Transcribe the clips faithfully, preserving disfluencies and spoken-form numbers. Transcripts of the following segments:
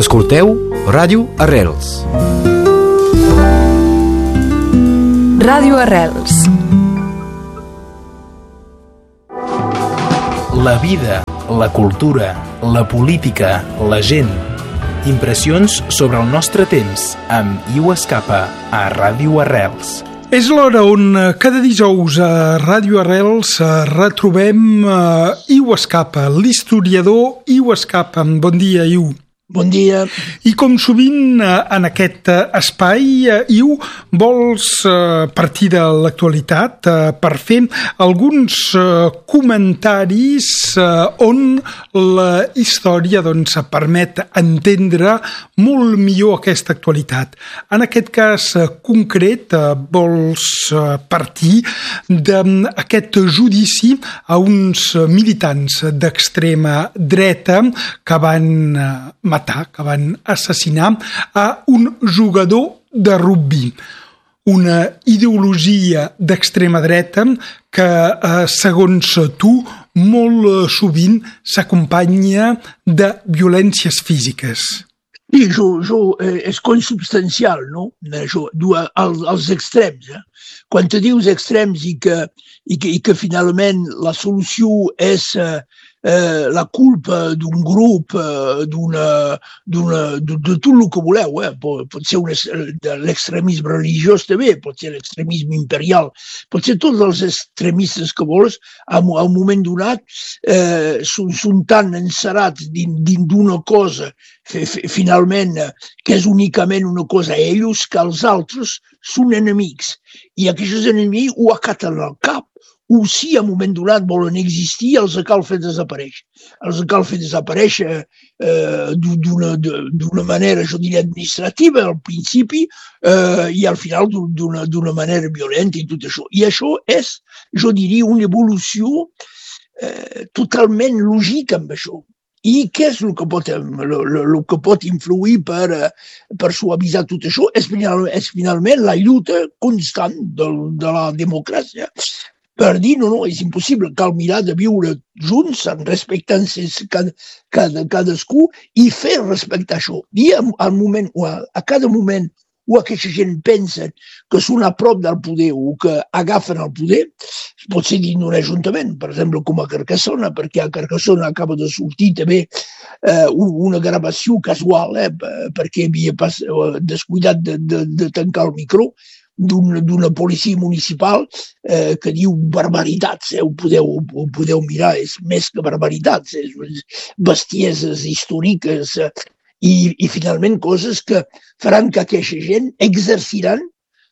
Escolteu Ràdio Arrels. Ràdio Arrels. La vida, la cultura, la política, la gent. Impressions sobre el nostre temps amb Iu Escapa a Ràdio Arrels. És l'hora on cada dijous a Ràdio Arrels retrobem Iu Escapa, l'historiador Iu Escapa. Bon dia, Iu. Bon dia. I com sovint en aquest espai, Iu, vols partir de l'actualitat per fer alguns comentaris on la història doncs, permet entendre molt millor aquesta actualitat. En aquest cas concret, vols partir d'aquest judici a uns militants d'extrema dreta que van matar que van assassinar a un jugador de rugbi. Una ideologia d'extrema dreta que, segons tu, molt sovint s'acompanya de violències físiques. Sí, jo, jo, eh, és consubstancial, no? Jo, als, als extrems. Eh? Quan te dius extrems i que, i que, i que finalment la solució és eh, Eh, la culpa d'un grup, eh, d'una, d'una, de, de tot el que voleu, eh? pot, pot ser un, de l'extremisme religiós també, pot ser l'extremisme imperial, pot ser tots els extremistes que vols, a un moment donat eh, són, són tan encerats dins, dins d'una cosa, f, f, finalment, que és únicament una cosa a ells, que els altres són enemics. I aquests enemics ho acaten al cap, o si a un moment donat volen existir, els cal fer desaparèixer. Els cal fer desaparèixer eh, d'una, d'una manera, jo diria, administrativa al principi eh, i al final d'una, d'una manera violenta i tot això. I això és, jo diria, una evolució eh, totalment lògica amb això. I què és el que pot, el, el que pot influir per, per suavitzar tot això? És, és finalment la lluita constant de, de la democràcia. Per dir, no, no, és impossible, cal mirar de viure junts, respectant-se cada, cada, cadascú i fer respectar això. I al moment, a, a cada moment o aquesta gent pensa que són a prop del poder o que agafen el poder, pot ser dins d'un ajuntament, per exemple, com a Carcassona, perquè a Carcassona acaba de sortir també eh, una gravació casual, eh, perquè havia pas, descuidat de, de, de tancar el micro, d'una policia municipal eh, que diu barbaritats, eh, ho, podeu, ho podeu mirar, és més que barbaritats, és bestieses històriques eh, i, i finalment coses que faran que aquesta gent exerciran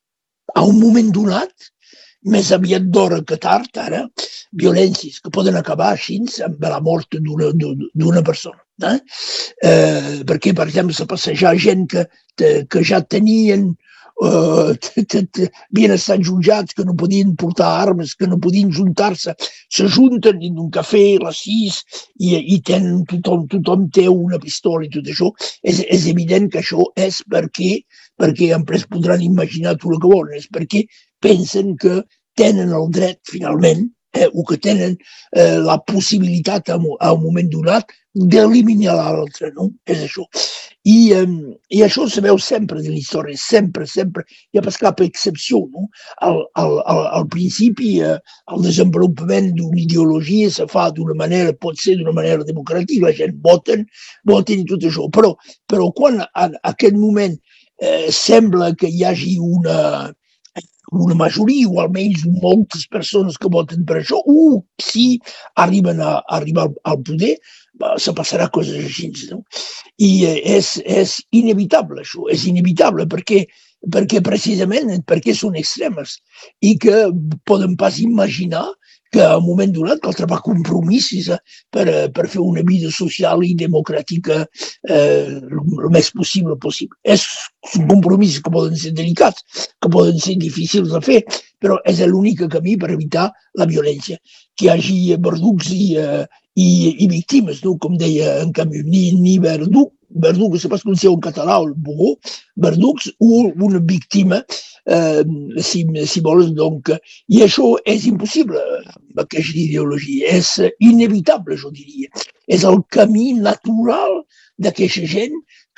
a un moment donat, més aviat d'hora que tard, ara, violències que poden acabar així amb la mort d'una, d'una persona. Eh? Eh, perquè, per exemple, se passejar gent que, que ja tenien Uh, havien estat jutjats, que no podien portar armes, que no podien juntar-se, se junten en un cafè a les sis i, i tenen, tothom, tothom té una pistola i tot això. És, és evident que això és perquè, perquè després podran imaginar tot el que volen, és perquè pensen que tenen el dret, finalment, eh, o que tenen eh, la possibilitat a, a un moment donat d'eliminar l'altre, no? És això. I, um, I això se veu sempre de la història, sempre, sempre. Hi ha pas cap excepció, no? Al, al, al, al principi, eh, el desenvolupament d'una ideologia se fa d'una manera, pot ser d'una manera democràtica, la gent voten, voten i tot això. Però, però quan en aquest moment eh, sembla que hi hagi una, una majoria, o almenys moltes persones que voten per això, o si arriben a, a arribar al, al poder, se passarà coses així, no? I és, és inevitable això, és inevitable perquè, perquè precisament perquè són extremes i que poden pas imaginar que a un moment donat cal trobar compromisos per, per fer una vida social i democràtica eh, el més possible possible. És un compromís que poden ser delicats, que poden ser difícils de fer, però és l'únic camí per evitar la violència. Que hi hagi verdugos i, i, i víctimes, no? Com deia en Camus, ni, ni verdug, verdug, no sé pas com es diu en català, el bourreau, verdugs o una víctima, eh, si, si vols, donc. I això és impossible, aquesta ideologia, és inevitable, jo diria. És el camí natural d'aquesta gent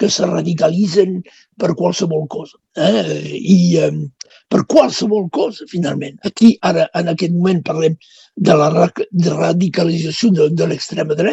que se radicalitzen per qualsevol cosa. Eh? I eh, per qualsevol cosa, finalment. Aquí, ara, en aquest moment, parlem de la radicalització de, de l'extrema dreta,